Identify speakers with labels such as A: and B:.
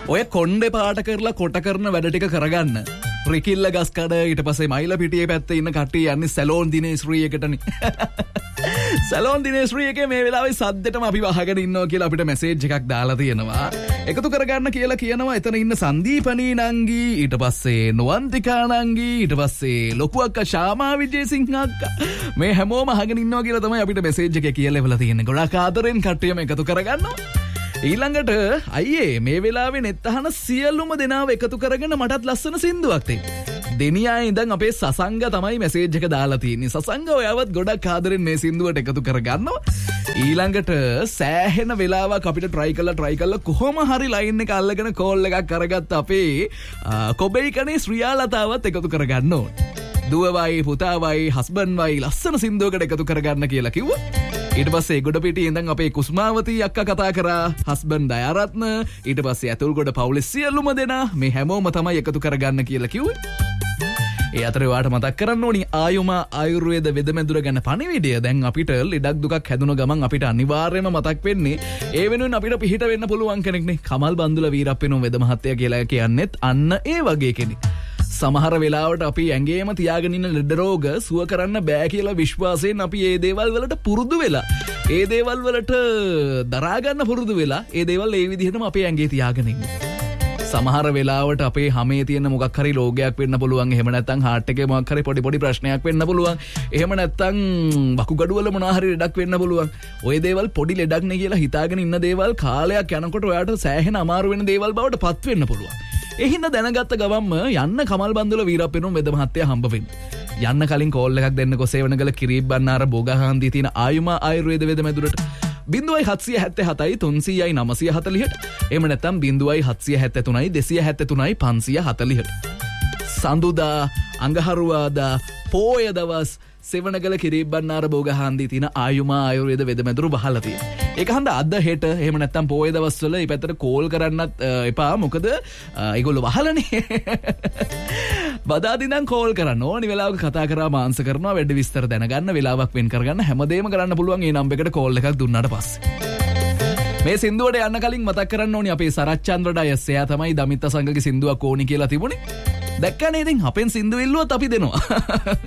A: ඔය කොණ්ඩේ පාට කරලා කොට කරන වැඩ ටික කරගන්න. රිකිල්ල ගස්කඩ ඊට පස්සේ මයිල පිටියේ පැත්තේ ඉන්න කට්ටිය යන්නේ සැලෝන් දිනේශ්‍රී එකටනේ. සැලෝන් දිනේශ්‍රී එකේ මේ වෙලාවේ සද්දෙටම අපි වහගෙන ඉන්නවා කියලා අපිට මැසේජ් එකක් දාලා තියෙනවා. එකතු කරගන්න කියලා කියනවා. එතන ඉන්න සංදීපනී නංගි, ඊට පස්සේ නොවන්තිකා නංගි, ඊට පස්සේ ලොකු අක්කා ශාමා විජේසිංහ අක්කා. මේ හැමෝම අහගෙන ඉන්නවා කියලා තමයි අපිට මැසේජ් එකේ කියලා එවලා තියෙන්නේ. ගොඩාක් ආදරෙන් කට්ටියම එකතු කරගන්නවා. ඊළඟට අයියේ මේ වෙලාවේ නෙත් අහන සියලුම දෙනාව එකතු කරගෙන මටත් ලස්සන සින්දුවක් දෙන්න. දෙනියා ඉඳන් අපේ සසංග තමයි මැසේජ් එක දාලා තියෙන්නේ. සසංග ඔයාවත් ගොඩක් ආදරෙන් මේ සින්දුවට එකතු කරගන්නවා. ඊළඟට සෑහෙන වෙලාවක් අපිට try කළා කොහොම හරි line එක අල්ලගෙන call එකක් කරගත්ත අපේ කොබේකනේ ශ්‍රියාලතාවත් එකතු කරගන්න ඕන. දුවවයි පුතාවයි හස්බන්ඩ් වයි ලස්සන සින්දුවකට එකතු කරගන්න කියලා කිව්වා. ඊට පස්සේ ගොඩපිටියේ ඉඳන් අපේ කුස්මාවති අක්කා කතා කරා, හස්බන්ඩ් දයාරත්න, ඊට පස්සේ ඇතුල්ගොඩ පවුලේ සියලුම දෙනා මේ හැමෝම තමයි එකතු කරගන්න කියලා කිව්වේ. ඒ අතරේ වාට මතක් කරන්න ඕනි ආයුමා ආයුර්වේද වෙදමැදුර ගැන පණිවිඩය. දැන් අපිට ලෙඩක් දුකක් හැදුන ගමන් අපිට අනිවාර්යයෙන්ම මතක් වෙන්නේ ඒ වෙනුවෙන් අපිට පිහිට වෙන්න පුළුවන් කෙනෙක්නේ. කමල් බන්දුල වීරප්පෙනුම් වෙද මහත්තයා කියලා කියන්නේත් අන්න ඒ වගේ කෙනෙක්. සමහර වෙලාවට අපි ඇඟේම තියාගෙන ඉන්න ලෙඩ රෝග සුව කරන්න බෑ කියලා විශ්වාසයෙන් අපි ඒ දේවල් වලට පුරුදු වෙලා, ඒ දේවල් වලට දරා ගන්න පුරුදු වෙලා, ඒ දේවල් ඒ විදිහටම අපේ ඇඟේ තියාගෙන ඉන්නේ. සමහර වෙලාවට අපේ හැමේ තියෙන මොකක් හරි රෝගයක් වෙන්න පුළුවන්. එහෙම නැත්නම් heart එකේ මොකක් හරි පොඩි ප්‍රශ්නයක් වෙන්න පුළුවන්. එහෙම නැත්නම් වකුගඩු වල මොනවා හරි ලෙඩක් වෙන්න පුළුවන්. ওই දේවල් පොඩි ලෙඩක් නේ කියලා හිතාගෙන ඉන්න දේවල් කාලයක් යනකොට ඔයාට සෑහෙන අමාරු වෙන දේවල් බවට පත් වෙන්න පුළුවන්. එහිඳ දැනගත්ත ගමන්ම යන්න කමල් බන්දුල වීරප්පෙනුම් වෙද මහත්තයා හම්බ වෙන්න. යන්න කලින් කෝල් එකක් දෙන්නකො සේවනගල කිරිබ්බන්නාර බෝගහන්දී තියෙන ආයුමා ආයුර්වේද වෙදමැදුරට 0777 300යි 940ට. එහෙම නැත්නම් 0773යි 273යි 540ට. සඳුදා අඟහරුවාදා පෝය දවස් සෙවනගල කිරිබ්බන්නාර බෝගහන්දී තියෙන ආයුමා ආයුර්වේද වෙදමැදුරු බහලා තියෙනවා. ඒක හන්ද අද හෙට එහෙම නැත්නම් පෝය දවස්වල මේ පැත්තට කෝල් කරන්නත් එපා. මොකද ඒගොල්ලෝ වහලානේ. බදාදි නම් කෝල් කරන්න ඕනි වෙලාවක කතා කරා මාංශ කරනවා වැඩි විස්තර දැනගන්න වෙලාවක් වෙන් කරගන්න හැමදේම කරන්න පුළුවන් මේ නම්බර් එකට කෝල් එකක් දුන්නාට පස්සේ. මේ සින්දුවට යන්න කලින් මතක් කරන්න ඕනි අපේ සරච්චන්ද්‍ර ඩයස්. එයා තමයි දමිත්ත සංගගේ සින්දුවක් ඕනි කියලා තිබුණේ. දැක්කනේ ඉතින් අපෙන් සින්දු ඉල්ලුවත් අපි දෙනවා.